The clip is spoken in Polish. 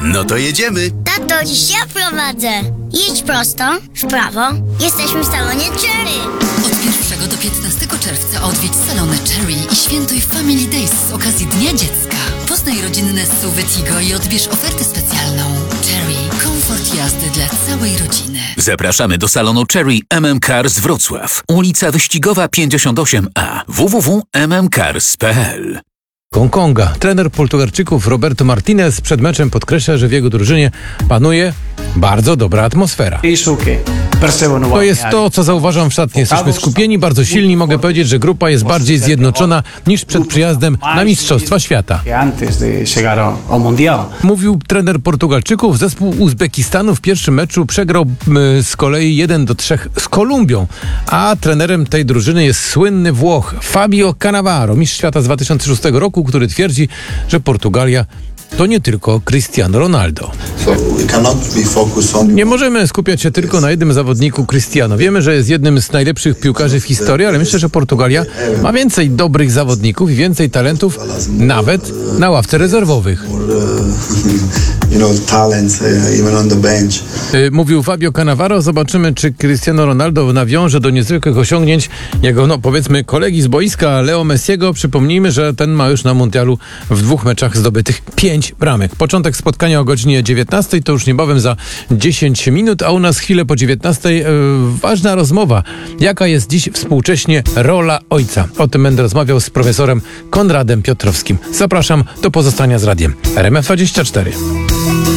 No to jedziemy. Tato, dziś ja prowadzę. Jedź prosto, w prawo. Jesteśmy w salonie Cherry. Od 1 do 15 czerwca odwiedź salony Cherry i świętuj Family Days z okazji Dnia Dziecka. Poznaj rodzinne SUV Tigo i odbierz ofertę specjalną. Cherry. Komfort jazdy dla całej rodziny. Zapraszamy do salonu Cherry Cars Wrocław. Ulica Wyścigowa 58A. www.mmcars.pl. Konga. Trener Portugalczyków Roberto Martinez przed meczem podkreśla, że w jego drużynie panuje bardzo dobra atmosfera. To jest to, co zauważam w szatni. Jesteśmy skupieni, bardzo silni. Mogę powiedzieć, że grupa jest bardziej zjednoczona niż przed przyjazdem na Mistrzostwa Świata. Mówił trener Portugalczyków. Zespół Uzbekistanu w pierwszym meczu przegrał z kolei 1-3 z Kolumbią, a trenerem tej drużyny jest słynny Włoch Fabio Cannavaro, mistrz świata z 2006 roku, który twierdzi, że Portugalia to nie tylko Cristiano Ronaldo. Nie możemy skupiać się tylko na jednym zawodniku Cristiano. Wiemy, że jest jednym z najlepszych piłkarzy w historii, ale myślę, że Portugalia ma więcej dobrych zawodników i więcej talentów nawet na ławce rezerwowych. Mówił Fabio Cannavaro. Zobaczymy, czy Cristiano Ronaldo nawiąże do niezwykłych osiągnięć jego, powiedzmy, kolegi z boiska Leo Messiego. Przypomnijmy, że ten ma już na mundialu w 2 meczach zdobytych 5 bramek. Początek spotkania o godzinie 19, to już niebawem za 10 minut, a u nas chwilę po 19 ważna rozmowa. Jaka jest dziś współcześnie rola ojca? O tym będę rozmawiał z profesorem Konradem Piotrowskim. Zapraszam do pozostania z radiem RMF24.